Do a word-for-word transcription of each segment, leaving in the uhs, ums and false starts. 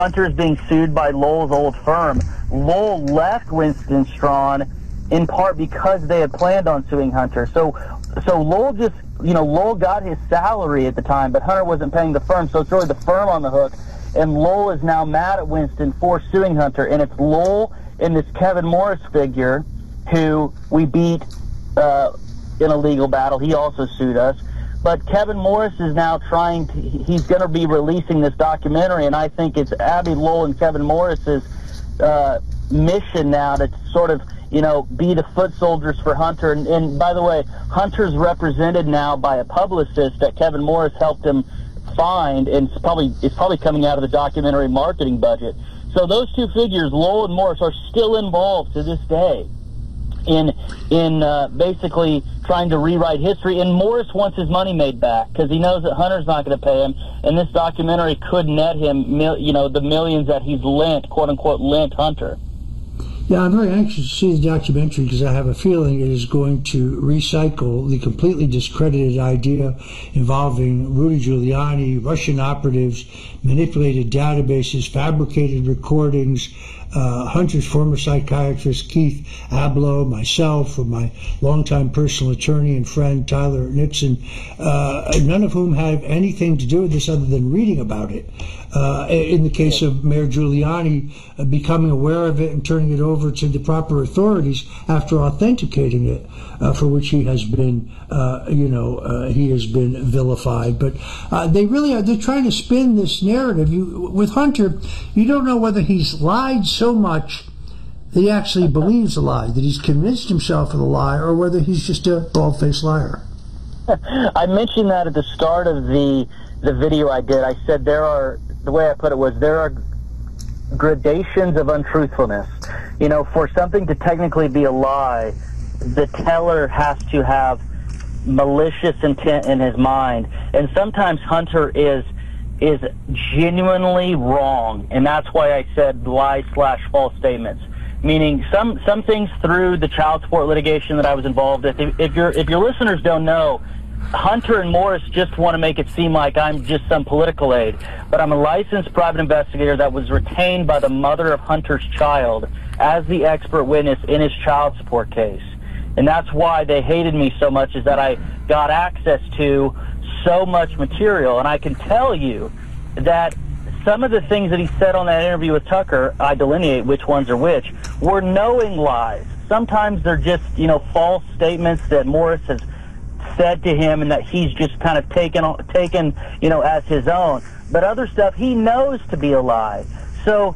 Hunter is being sued by Lowell's old firm. Lowell left Winston Strawn in part because they had planned on suing Hunter. So, so Lowell just, you know, Lowell got his salary at the time, but Hunter wasn't paying the firm, so it's really the firm on the hook. And Lowell is now mad at Winston for suing Hunter, and it's Lowell and this Kevin Morris figure who we beat uh, in a legal battle. He also sued us. But Kevin Morris is now trying to, he's going to be releasing this documentary, and I think it's Abbe Lowell and Kevin Morris's uh, mission now to sort of, you know, be the foot soldiers for Hunter. And, and by the way, Hunter's represented now by a publicist that Kevin Morris helped him find, and it's probably, it's probably coming out of the documentary marketing budget. So those two figures, Lowell and Morris, are still involved to this day in in uh, basically trying to rewrite history. And Morris wants his money made back because he knows that Hunter's not going to pay him, and this documentary could net him, mil you know, the millions that he's lent, quote unquote, lent Hunter. Yeah, I'm very anxious to see the documentary because I have a feeling it is going to recycle the completely discredited idea involving Rudy Giuliani, Russian operatives, manipulated databases, fabricated recordings, uh, Hunter's former psychiatrist Keith Abloh, myself, or my longtime personal attorney and friend Tyler Nixon, uh, none of whom have anything to do with this other than reading about it. Uh, in the case of Mayor Giuliani, uh, becoming aware of it and turning it over to the proper authorities after authenticating it, uh, for which he has been, uh, you know, uh, he has been vilified. But uh, they really are, they're trying to spin this narrative. You, with Hunter, you don't know whether he's lied so much that he actually believes a lie, that he's convinced himself of the lie, or whether he's just a bald-faced liar. I mentioned that at the start of the, the video I did. I said there are, the way I put it was, there are gradations of untruthfulness. You know, for something to technically be a lie, the teller has to have malicious intent in his mind. And sometimes Hunter is is genuinely wrong, and that's why I said lie slash false statements. Meaning some some things through the child support litigation that I was involved with. If, if your if your listeners don't know, Hunter and Morris just want to make it seem like I'm just some political aide, but I'm a licensed private investigator that was retained by the mother of Hunter's child as the expert witness in his child support case. And that's why they hated me so much, is that I got access to so much material. And I can tell you that some of the things that he said on that interview with Tucker, I delineate which ones are which, were knowing lies. Sometimes they're just, you know, false statements that Morris has said to him and that he's just kind of taken, taken, you know, as his own. But other stuff he knows to be a lie. So,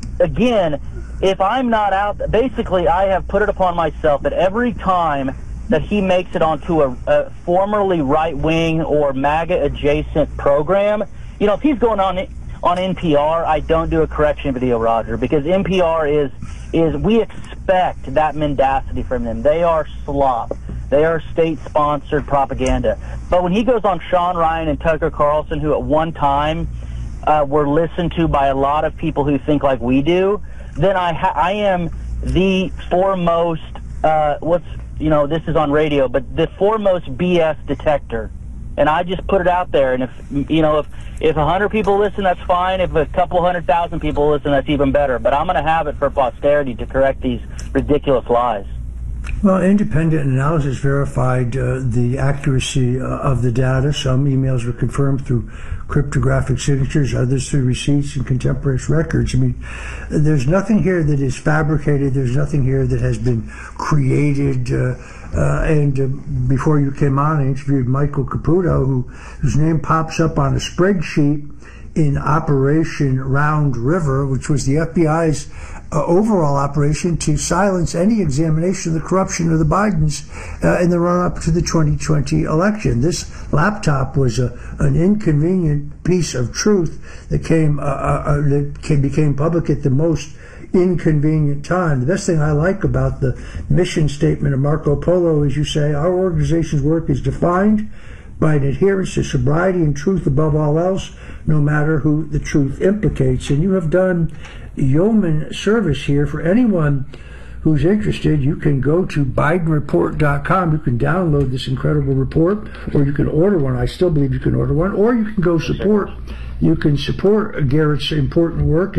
again, if I'm not out, basically I have put it upon myself that every time that he makes it onto a, a formerly right-wing or MAGA-adjacent program, you know, if he's going on on N P R, I don't do a correction video, Roger, because N P R is, is we expect that mendacity from them. They are slop. They are state-sponsored propaganda. But when he goes on Sean Ryan and Tucker Carlson, who at one time uh, were listened to by a lot of people who think like we do, then I, ha I am the foremost, uh, what's, you know, this is on radio, but the foremost B S detector. And I just put it out there. And if, you know, if, if a hundred people listen, that's fine. If a couple hundred thousand people listen, that's even better. But I'm going to have it for posterity to correct these ridiculous lies. Well, independent analysis verified uh, the accuracy uh, of the data. Some emails were confirmed through cryptographic signatures, others through receipts and contemporaneous records. I mean, there's nothing here that is fabricated. There's nothing here that has been created. Uh, uh, and uh, before you came on, I interviewed Michael Caputo, who, whose name pops up on a spreadsheet in Operation Round River, which was the F B I's uh, overall operation to silence any examination of the corruption of the Bidens uh, in the run-up to the twenty twenty election. This laptop was a, an inconvenient piece of truth that came uh, uh, that came, became public at the most inconvenient time. The best thing I like about the mission statement of Marco Polo is you say, our organization's work is defined by an adherence to sobriety and truth above all else, no matter who the truth implicates. And you have done yeoman service here. For anyone who's interested, you can go to Biden Report dot com. You can download this incredible report, or you can order one. I still believe you can order one, or you can go support you can support Garrett's important work